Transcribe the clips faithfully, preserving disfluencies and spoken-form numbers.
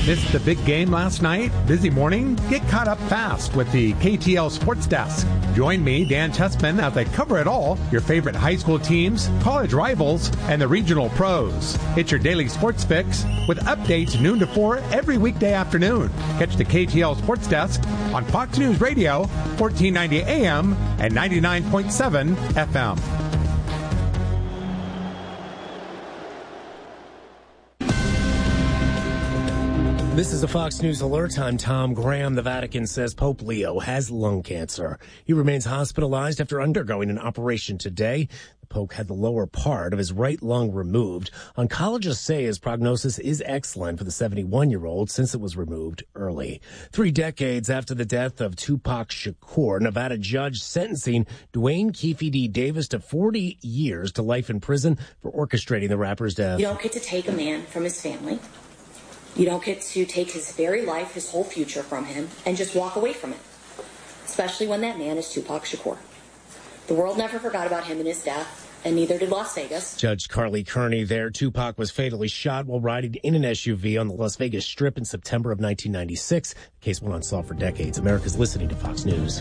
Missed the big game last night? Busy morning? Get caught up fast with the K T L Sports Desk. Join me, Dan Tessman, as I cover it all, your favorite high school teams, college rivals, and the regional pros. It's your daily sports fix with updates noon to four every weekday afternoon. Catch the K T L Sports Desk on Fox News Radio, fourteen ninety A M and ninety-nine point seven F M. This is a Fox News alert. I'm Tom Graham. The Vatican says Pope Leo has lung cancer. He remains hospitalized after undergoing an operation today. The Pope had the lower part of his right lung removed. Oncologists say his prognosis is excellent for the seventy-one-year-old since it was removed early. Three decades after the death of Tupac Shakur, Nevada judge sentencing Dwayne Keefe D. Davis to forty years to life in prison for orchestrating the rapper's death. You don't get to take a man from his family. You don't get to take his very life, his whole future from him, and just walk away from it, especially when that man is Tupac Shakur. The world never forgot about him and his death, and neither did Las Vegas. Judge Carly Kearney there. Tupac was fatally shot while riding in an S U V on the Las Vegas Strip in September of nineteen ninety-six. The case went unsolved for decades. America's listening to Fox News.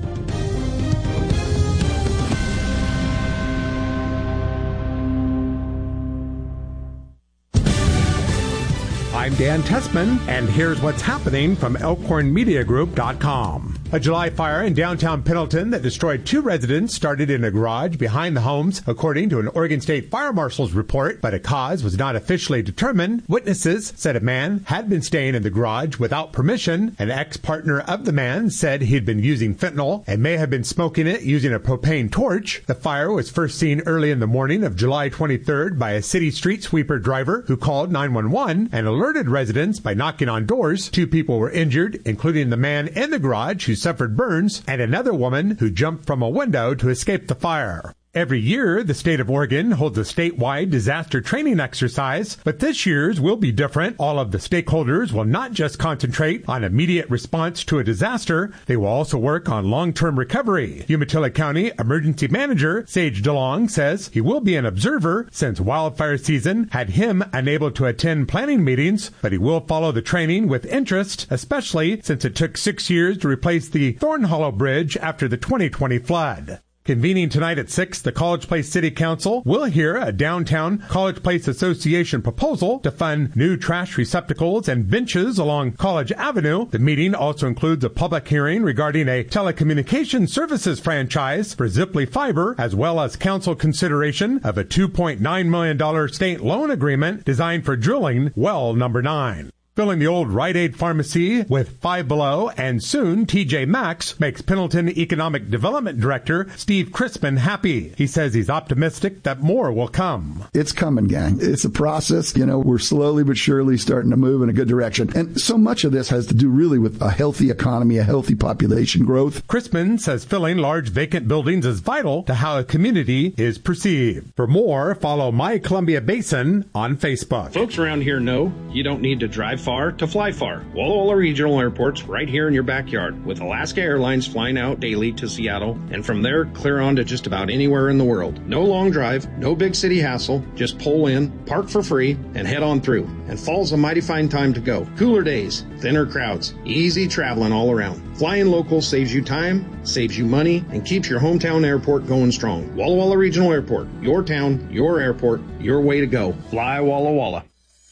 I'm Dan Tessman, and here's what's happening from Elkhorn Media Group dot com. A July fire in downtown Pendleton that destroyed two residents started in a garage behind the homes, according to an Oregon State Fire Marshal's report, but a cause was not officially determined. Witnesses said a man had been staying in the garage without permission. An ex-partner of the man said he'd been using fentanyl and may have been smoking it using a propane torch. The fire was first seen early in the morning of July twenty-third by a city street sweeper driver who called nine one one and alerted residents by knocking on doors. Two people were injured, including the man in the garage who suffered burns and another woman who jumped from a window to escape the fire. Every year, the state of Oregon holds a statewide disaster training exercise, but this year's will be different. All of the stakeholders will not just concentrate on immediate response to a disaster, they will also work on long-term recovery. Umatilla County Emergency Manager Sage DeLong says he will be an observer since wildfire season had him unable to attend planning meetings, but he will follow the training with interest, especially since it took six years to replace the Thorn Hollow Bridge after the twenty twenty flood. Convening tonight at six, the College Place City Council will hear a downtown College Place Association proposal to fund new trash receptacles and benches along College Avenue. The meeting also includes a public hearing regarding a telecommunications services franchise for Ziply Fiber, as well as council consideration of a two point nine million dollars state loan agreement designed for drilling well number nine. Filling the old Rite Aid pharmacy with Five Below and soon T J Maxx makes Pendleton Economic Development Director Steve Crispin happy. He says he's optimistic that more will come. It's coming, gang. It's a process. You know, we're slowly but surely starting to move in a good direction. And so much of this has to do really with a healthy economy, a healthy population growth. Crispin says filling large vacant buildings is vital to how a community is perceived. For more, follow My Columbia Basin on Facebook. Folks around here know you don't need to drive far to fly far. Walla Walla Regional Airport's right here in your backyard, with Alaska Airlines flying out daily to Seattle, and from there clear on to just about anywhere in the world. No long drive, no big city hassle, just pull in, park for free, and head on through. And fall's a mighty fine time to go. Cooler days, thinner crowds, easy traveling all around. Flying local saves you time, saves you money, and keeps your hometown airport going strong. Walla Walla Regional Airport, your town, your airport, your way to go. Fly Walla Walla.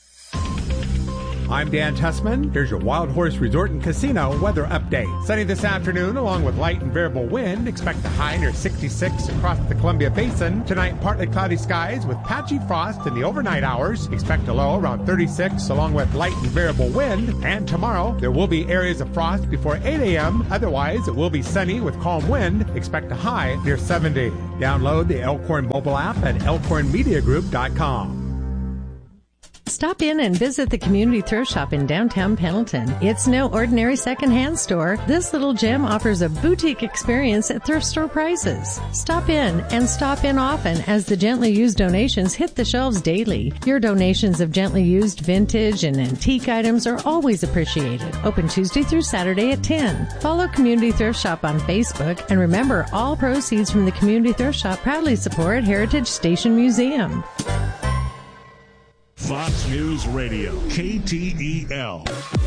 I'm Dan Tessman. Here's your Wild Horse Resort and Casino weather update. Sunny this afternoon along with light and variable wind. Expect a high near sixty-six across the Columbia Basin. Tonight, partly cloudy skies with patchy frost in the overnight hours. Expect a low around thirty-six along with light and variable wind. And tomorrow, there will be areas of frost before eight a.m. Otherwise, it will be sunny with calm wind. Expect a high near seventy. Download the Elkhorn mobile app at elkhorn media group dot com. Stop in and visit the Community Thrift Shop in downtown Pendleton. It's no ordinary secondhand store. This little gem offers a boutique experience at thrift store prices. Stop in and stop in often as the gently used donations hit the shelves daily. Your donations of gently used vintage and antique items are always appreciated. Open Tuesday through Saturday at ten. Follow Community Thrift Shop on Facebook, and remember, all proceeds from the Community Thrift Shop proudly support Heritage Station Museum. Fox News Radio, K T E L.